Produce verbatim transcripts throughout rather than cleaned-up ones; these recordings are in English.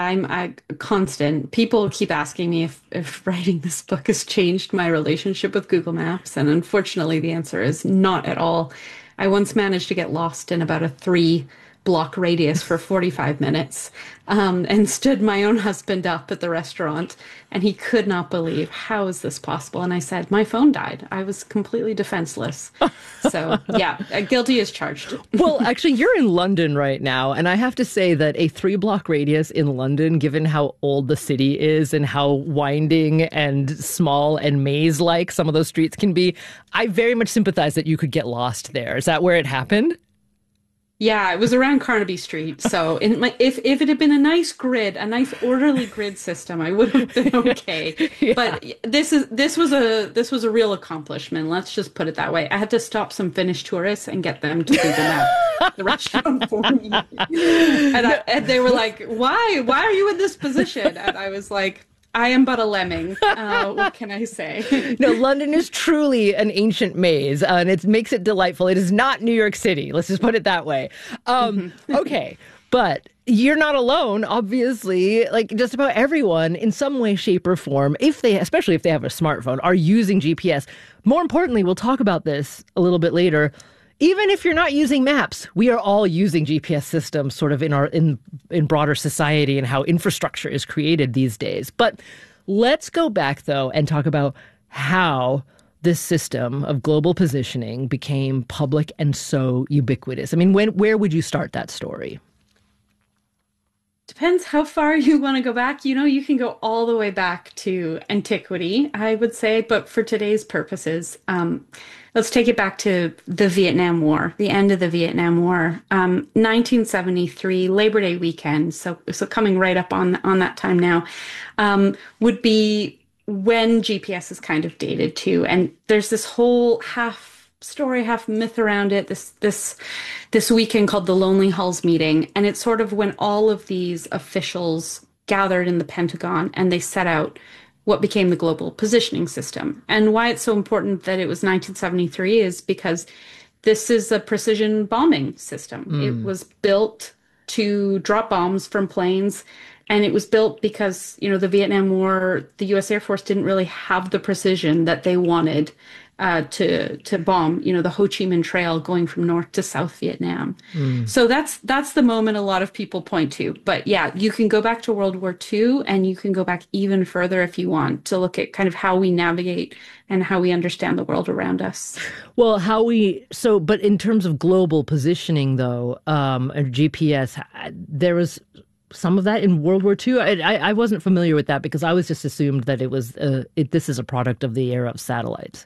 I'm a constant. People keep asking me if, if writing this book has changed my relationship with Google Maps. And unfortunately, the answer is not at all. I once managed to get lost in about a three block radius for forty-five minutes um, and stood my own husband up at the restaurant. And he could not believe, how is this possible? And I said, my phone died. I was completely defenseless. So, yeah, guilty as charged. Well, actually, you're in London right now. And I have to say that a three block radius in London, given how old the city is and how winding and small and maze like some of those streets can be, I very much sympathize that you could get lost there. Is that where it happened? Yeah, it was around Carnaby Street. So in my, if, if it had been a nice grid, a nice orderly grid system, I would have been okay. Yeah. But this is this was a this was a real accomplishment. Let's just put it that way. I had to stop some Finnish tourists and get them to Google Map the restaurant for me. And, I, and they were like, "Why? Why are you in this position?" And I was like, I am but a lemming. Uh, what can I say? No, London is truly an ancient maze, uh, and it makes it delightful. It is not New York City. Let's just put it that way. Um, mm-hmm. Okay, but you're not alone. Obviously, like just about everyone in some way, shape, or form, if they, especially if they have a smartphone, are using G P S. More importantly, we'll talk about this a little bit later. Even if you're not using maps, we are all using G P S systems sort of in our in in broader society and how infrastructure is created these days. But let's go back, though, and talk about how this system of global positioning became public and so ubiquitous. I mean, when where would you start that story? Depends how far you want to go back. You know, you can go all the way back to antiquity, I would say. But for today's purposes, um, let's take it back to the Vietnam War, the end of the Vietnam War, um, nineteen seventy-three, Labor Day weekend. So, so coming right up on on that time now, um, would be when G P S is kind of dated too. And there's this whole half story, half myth around it. This this this weekend called the Lonely Hulls meeting, and it's sort of when all of these officials gathered in the Pentagon and they set out what became the global positioning system. And why it's so important that it was nineteen seventy-three is because this is a precision bombing system. Mm. It was built to drop bombs from planes. And it was built because, you know, the Vietnam War, the U S Air Force didn't really have the precision that they wanted uh, to to bomb, you know, the Ho Chi Minh Trail going from North to South Vietnam. Mm. So that's that's the moment a lot of people point to. But yeah, you can go back to World War Two, and you can go back even further if you want to look at kind of how we navigate and how we understand the world around us. Well, how we so, but in terms of global positioning, though, um, G P S, there was some of that in World War Two. I, I, I wasn't familiar with that because I was just assumed that it was uh, it, this is a product of the era of satellites.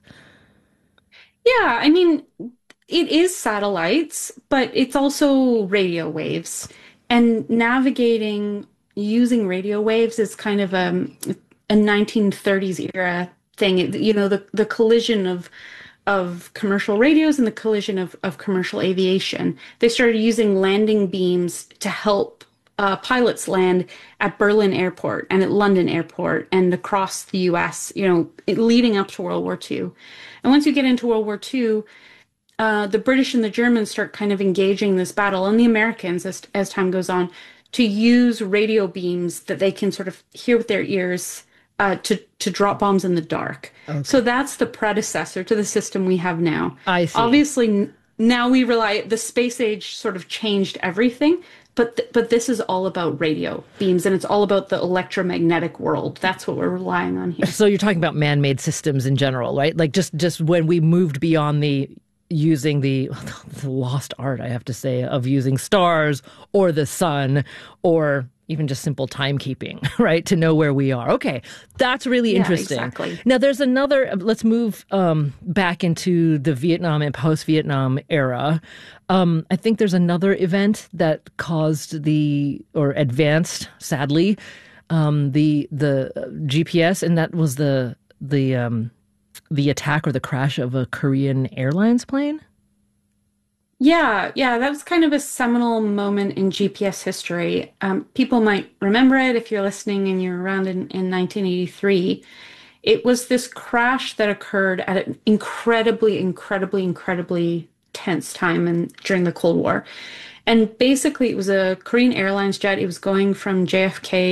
Yeah, I mean, it is satellites, but it's also radio waves. And navigating using radio waves is kind of a, a nineteen thirties era thing. It, you know, the, the collision of of commercial radios and the collision of, of commercial aviation. They started using landing beams to help uh, pilots land at Berlin Airport and at London Airport and across the U S, you know, leading up to World War Two. And once you get into World War Two, uh, the British and the Germans start kind of engaging this battle, and the Americans, as, as time goes on, to use radio beams that they can sort of hear with their ears uh, to, to drop bombs in the dark. Okay. So that's the predecessor to the system we have now. I see. Obviously, now we rely, the space age sort of changed everything, but th- but this is all about radio beams, and it's all about the electromagnetic world. That's what we're relying on here. So you're talking about man-made systems in general, right? Like just, just when we moved beyond the using the, the lost art, I have to say, of using stars or the sun or even just simple timekeeping, right, to know where we are. Okay, that's really yeah, interesting. Exactly. Now, there's another, let's move um, back into the Vietnam and post-Vietnam era. Um, I think there's another event that caused the, or advanced, sadly, um, the the G P S, and that was the the um, the attack or the crash of a Korean Airlines plane. Yeah, yeah, that was kind of a seminal moment in G P S history. Um, people might remember it if you're listening and you're around in, in nineteen eighty-three. It was this crash that occurred at an incredibly, incredibly, incredibly tense time in, during the Cold War. And basically, it was a Korean Airlines jet. It was going from J F K